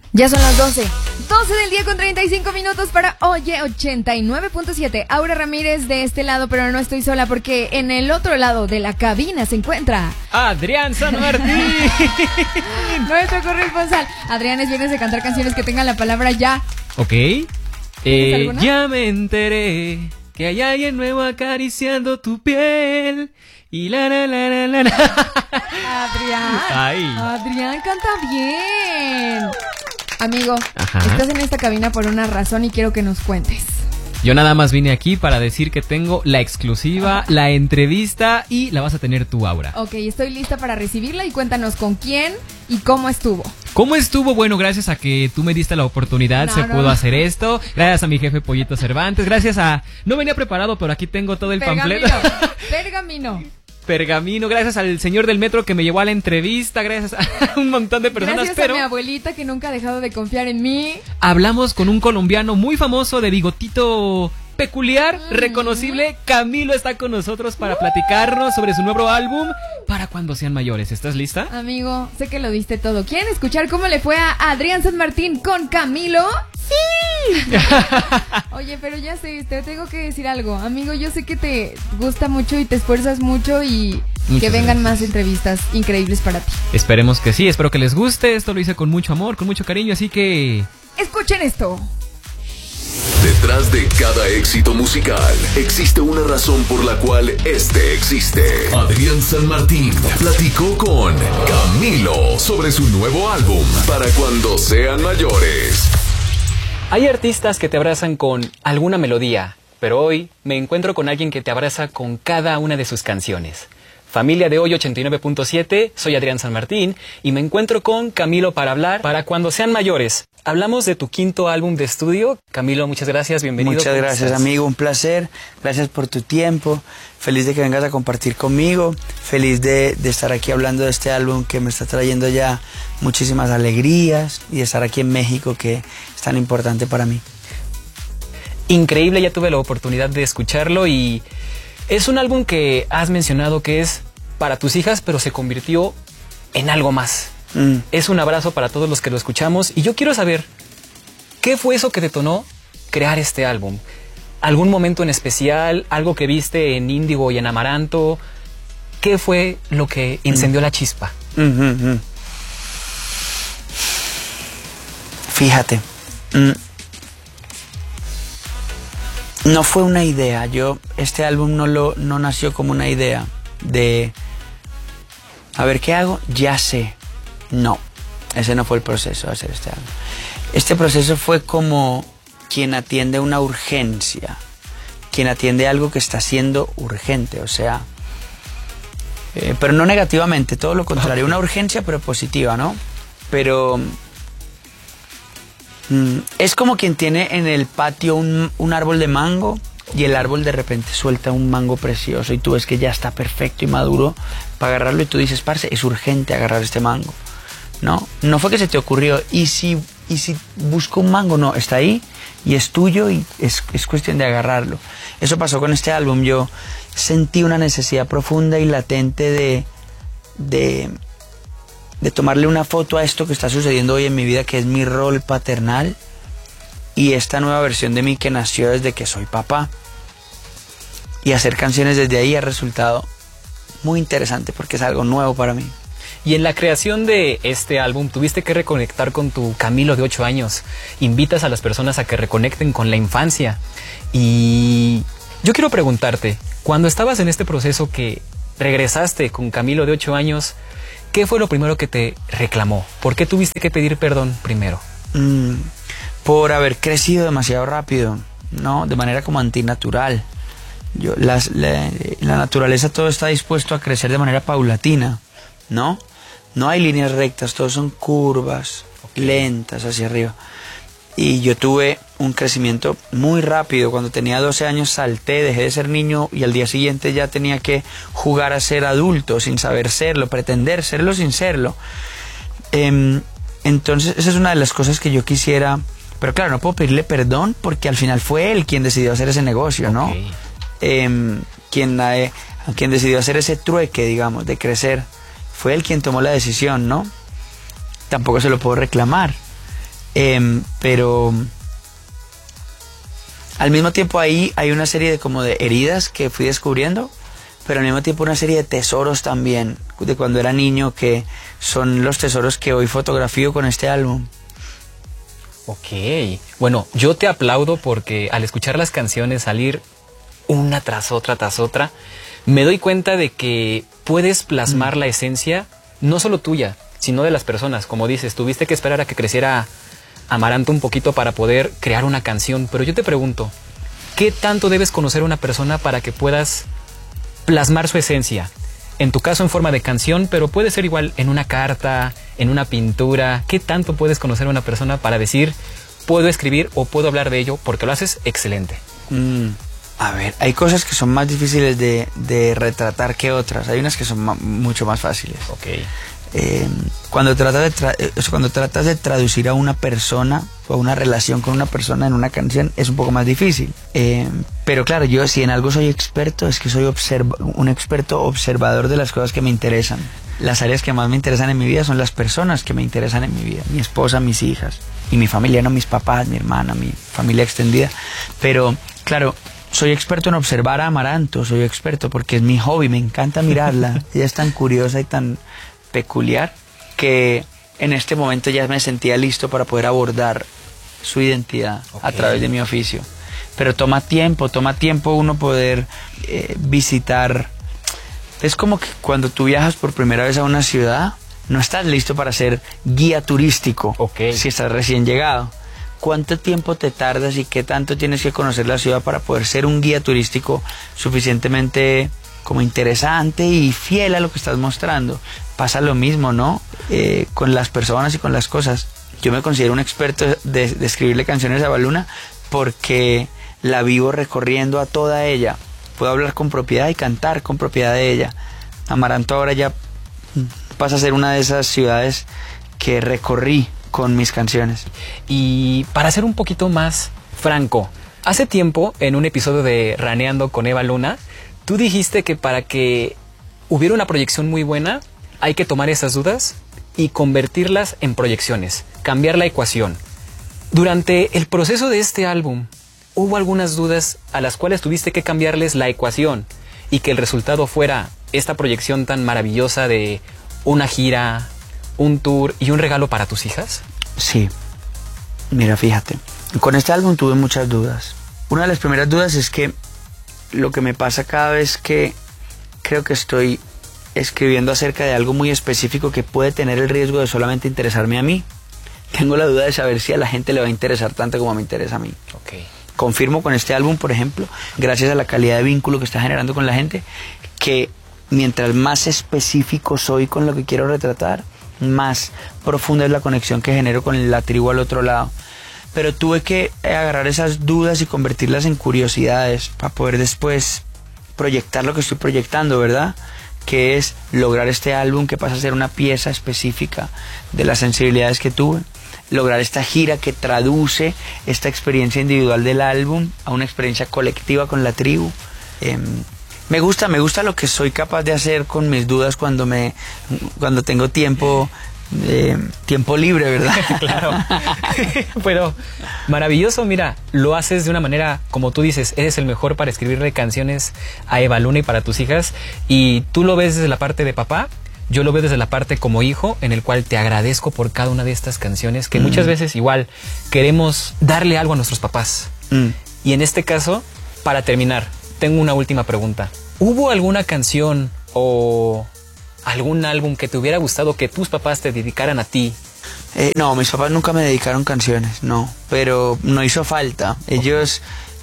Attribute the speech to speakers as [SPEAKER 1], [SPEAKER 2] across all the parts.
[SPEAKER 1] Ya son las 12 del día con 35 minutos para Oye 89.7. Aura Ramírez de este lado, pero no estoy sola porque en el otro lado de la cabina se encuentra
[SPEAKER 2] Adrián San Martín.
[SPEAKER 1] Nuestro corresponsal. Adrián, es viernes de cantar canciones que tengan la palabra ya.
[SPEAKER 2] Ok. Ya me enteré que hay alguien nuevo acariciando tu piel. Y Adrián. Ay.
[SPEAKER 1] Adrián canta bien. Amigo,
[SPEAKER 2] Ajá.
[SPEAKER 1] Estás en esta cabina por una razón y quiero que nos cuentes.
[SPEAKER 2] Yo nada más vine aquí para decir que tengo la exclusiva, la entrevista y la vas a tener tú, Aura.
[SPEAKER 1] Ok, estoy lista para recibirla y cuéntanos con quién y cómo estuvo.
[SPEAKER 2] ¿Cómo estuvo? Bueno, gracias a que tú me diste la oportunidad se pudo hacer esto. Gracias a mi jefe Pollito Cervantes. Gracias a... No venía preparado, pero aquí tengo todo el panfleto. Pergamino, gracias al señor del metro que me llevó a la entrevista, gracias a un montón de personas.
[SPEAKER 1] Gracias a mi abuelita que nunca ha dejado de confiar en mí.
[SPEAKER 2] Hablamos con un colombiano muy famoso de bigotito peculiar, reconocible. Camilo está con nosotros para platicarnos sobre su nuevo álbum, Para Cuando Sean Mayores. ¿Estás lista?
[SPEAKER 1] Amigo, sé que lo diste todo. ¿Quieren escuchar cómo le fue a Adrián San Martín con Camilo? ¡Sí! Oye, pero ya sé, te tengo que decir algo. Amigo, yo sé que te gusta mucho y te esfuerzas mucho y que vengan más entrevistas increíbles para ti.
[SPEAKER 2] Esperemos que sí, espero que les guste. Esto lo hice con mucho amor, con mucho cariño, así que...
[SPEAKER 1] ¡escuchen esto!
[SPEAKER 3] Detrás de cada éxito musical existe una razón por la cual este existe. Adrián San Martín platicó con Camilo sobre su nuevo álbum, Para Cuando Sean Mayores.
[SPEAKER 2] Hay artistas que te abrazan con alguna melodía, pero hoy me encuentro con alguien que te abraza con cada una de sus canciones. Familia de Hoy 89.7, soy Adrián San Martín y me encuentro con Camilo para hablar Para Cuando Sean Mayores. Hablamos de tu quinto álbum de estudio. Camilo, muchas gracias, bienvenido.
[SPEAKER 4] Muchas gracias, amigo, un placer. Gracias por tu tiempo. Feliz de que vengas a compartir conmigo. Feliz de estar aquí hablando de este álbum que me está trayendo ya muchísimas alegrías y de estar aquí en México, que es tan importante para mí.
[SPEAKER 2] Increíble, ya tuve la oportunidad de escucharlo y es un álbum que has mencionado que es para tus hijas, pero se convirtió en algo más. Es un abrazo para todos los que lo escuchamos y yo quiero saber, ¿qué fue eso que detonó crear este álbum? ¿Algún momento en especial? ¿Algo que viste en Índigo y en Amaranto? ¿Qué fue lo que encendió la chispa?
[SPEAKER 4] Fíjate, no fue una idea. Este álbum no nació como una idea de, a ver, ¿qué hago? Ya sé. No, ese no fue el proceso de hacer este álbum. Este proceso fue como quien atiende una urgencia, quien atiende algo que está siendo urgente, o sea, pero no negativamente, todo lo contrario, una urgencia pero positiva, ¿no? Pero es como quien tiene en el patio un árbol de mango y el árbol de repente suelta un mango precioso y tú ves que ya está perfecto y maduro para agarrarlo y tú dices, parce, es urgente agarrar este mango. No fue que se te ocurrió, y si busco un mango, no, está ahí y es tuyo y es cuestión de agarrarlo. Eso pasó con este álbum. Yo sentí una necesidad profunda y latente de tomarle una foto a esto que está sucediendo hoy en mi vida, que es mi rol paternal y esta nueva versión de mí que nació desde que soy papá. Y hacer canciones desde ahí ha resultado muy interesante porque es algo nuevo para mí.
[SPEAKER 2] Y en la creación de este álbum tuviste que reconectar con tu Camilo de 8 años. Invitas a las personas a que reconecten con la infancia. Y yo quiero preguntarte, cuando estabas en este proceso que regresaste con Camilo de 8 años, ¿qué fue lo primero que te reclamó? ¿Por qué tuviste que pedir perdón primero?
[SPEAKER 4] Por haber crecido demasiado rápido, ¿no? De manera como antinatural. La naturaleza, todo está dispuesto a crecer de manera paulatina, ¿no? No hay líneas rectas, todos son curvas, lentas hacia arriba. Y yo tuve un crecimiento muy rápido. Cuando tenía 12 años salté, dejé de ser niño y al día siguiente ya tenía que jugar a ser adulto sin saber serlo, pretender serlo sin serlo. Entonces esa es una de las cosas que yo quisiera, pero claro, no puedo pedirle perdón porque al final fue él quien decidió hacer ese negocio, ¿no? Quien decidió hacer ese trueque, digamos, de crecer. Fue él quien tomó la decisión, ¿no? Tampoco se lo puedo reclamar. Pero al mismo tiempo ahí hay una serie de como de heridas que fui descubriendo, pero al mismo tiempo una serie de tesoros también de cuando era niño, que son los tesoros que hoy fotografío con este álbum.
[SPEAKER 2] Ok, bueno, yo te aplaudo porque al escuchar las canciones salir una tras otra, me doy cuenta de que puedes plasmar la esencia, no solo tuya, sino de las personas. Como dices, tuviste que esperar a que creciera Amaranto un poquito para poder crear una canción, pero yo te pregunto, ¿qué tanto debes conocer a una persona para que puedas plasmar su esencia? En tu caso en forma de canción, pero puede ser igual en una carta, en una pintura. ¿Qué tanto puedes conocer a una persona para decir, puedo escribir o puedo hablar de ello porque lo haces excelente?
[SPEAKER 4] A ver, hay cosas que son más difíciles de retratar que otras. Hay unas que son mucho más fáciles.
[SPEAKER 2] Ok.
[SPEAKER 4] Cuando tratas de traducir a una persona o una relación con una persona en una canción es un poco más difícil, pero claro, yo si en algo soy experto es que soy un experto observador de las cosas que me interesan. Las áreas que más me interesan en mi vida son las personas que me interesan en mi vida, mi esposa, mis hijas y mi familia, no mis papás, mi hermana, mi familia extendida. Pero claro, soy experto en observar a Amaranto, soy experto porque es mi hobby, me encanta mirarla. Ella es tan curiosa y tan peculiar que en este momento ya me sentía listo para poder abordar su identidad a través de mi oficio. Pero toma tiempo uno poder visitar. Es como que cuando tú viajas por primera vez a una ciudad, no estás listo para ser guía turístico si estás recién llegado. ¿Cuánto tiempo te tardas y qué tanto tienes que conocer la ciudad para poder ser un guía turístico suficientemente como interesante y fiel a lo que estás mostrando? Pasa lo mismo, ¿no? Con las personas y con las cosas. Yo me considero un experto de escribirle canciones a Eva Luna porque la vivo recorriendo a toda ella. Puedo hablar con propiedad y cantar con propiedad de ella. Amaranto ahora ya pasa a ser una de esas ciudades que recorrí con mis canciones.
[SPEAKER 2] Y para ser un poquito más franco, hace tiempo en un episodio de Raneando con Eva Luna, tú dijiste que para que hubiera una proyección muy buena, hay que tomar esas dudas y convertirlas en proyecciones, cambiar la ecuación. Durante el proceso de este álbum, hubo algunas dudas a las cuales tuviste que cambiarles la ecuación y que el resultado fuera esta proyección tan maravillosa de una gira, un tour y un regalo para tus hijas.
[SPEAKER 4] Sí, mira, fíjate, con este álbum tuve muchas dudas. Una de las primeras dudas es que lo que me pasa cada vez que creo que estoy escribiendo acerca de algo muy específico que puede tener el riesgo de solamente interesarme a mí, tengo la duda de saber si a la gente le va a interesar tanto como me interesa a mí. Confirmo con este álbum, por ejemplo, gracias a la calidad de vínculo que está generando con la gente, que mientras más específico soy con lo que quiero retratar, más profunda es la conexión que genero con la tribu al otro lado. Pero tuve que agarrar esas dudas y convertirlas en curiosidades para poder después proyectar lo que estoy proyectando, ¿verdad? Que es lograr este álbum que pasa a ser una pieza específica de las sensibilidades que tuve. Lograr esta gira que traduce esta experiencia individual del álbum a una experiencia colectiva con la tribu. Me gusta lo que soy capaz de hacer con mis dudas cuando tengo tiempo libre, ¿verdad?
[SPEAKER 2] Claro. Pero maravilloso, mira, lo haces de una manera, como tú dices, eres el mejor para escribirle canciones a Eva Luna y para tus hijas, y tú lo ves desde la parte de papá, yo lo veo desde la parte como hijo, en el cual te agradezco por cada una de estas canciones, que muchas veces igual queremos darle algo a nuestros papás. Y en este caso, para terminar, tengo una última pregunta. ¿Hubo alguna canción o algún álbum que te hubiera gustado que tus papás te dedicaran a ti?
[SPEAKER 4] No, mis papás nunca me dedicaron canciones, no, pero no hizo falta. Ellos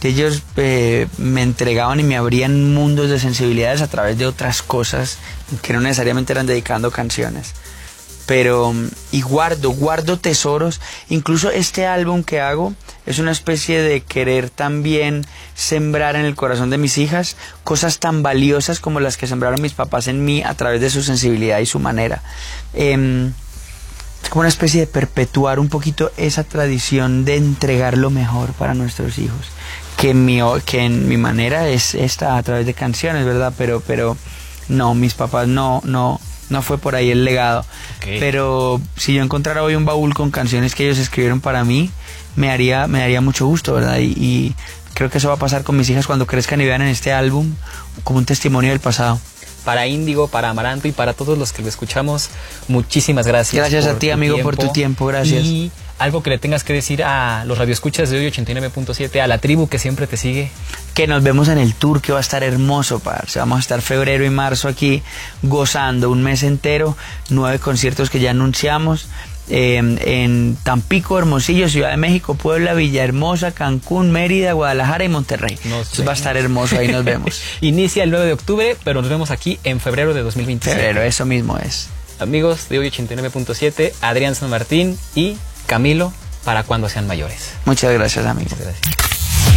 [SPEAKER 4] me entregaban y me abrían mundos de sensibilidades a través de otras cosas que no necesariamente eran dedicando canciones. Pero, y guardo tesoros. Incluso este álbum que hago es una especie de querer también sembrar en el corazón de mis hijas cosas tan valiosas como las que sembraron mis papás en mí a través de su sensibilidad y su manera. Es como una especie de perpetuar un poquito esa tradición de entregar lo mejor para nuestros hijos, que en mi manera es esta a través de canciones, ¿verdad? Pero no, mis papás no no fue por ahí el legado.
[SPEAKER 2] Okay.
[SPEAKER 4] Pero si yo encontrara hoy un baúl con canciones que ellos escribieron para mí, me haría mucho gusto, ¿verdad? Y creo que eso va a pasar con mis hijas cuando crezcan y vean en este álbum como un testimonio del pasado.
[SPEAKER 2] Para Índigo, para Amaranto y para todos los que lo escuchamos, muchísimas gracias.
[SPEAKER 4] Gracias a ti, amigo, por tu tiempo, gracias.
[SPEAKER 2] Y algo que le tengas que decir a los radioescuchas de hoy 89.7, a la tribu que siempre te sigue.
[SPEAKER 4] Que nos vemos en el tour, que va a estar hermoso, parce. Vamos a estar febrero y marzo aquí gozando un mes entero, 9 conciertos que ya anunciamos. En Tampico, Hermosillo, Ciudad de México, Puebla, Villahermosa, Cancún, Mérida, Guadalajara y Monterrey. Entonces va a estar hermoso, ahí nos vemos.
[SPEAKER 2] Inicia el 9 de octubre, pero nos vemos aquí en febrero de 2027.
[SPEAKER 4] Febrero, eso mismo es.
[SPEAKER 2] Amigos de hoy 89.7, Adrián San Martín y Camilo, para cuando sean mayores.
[SPEAKER 4] Muchas gracias, amigo.
[SPEAKER 2] Muchas gracias.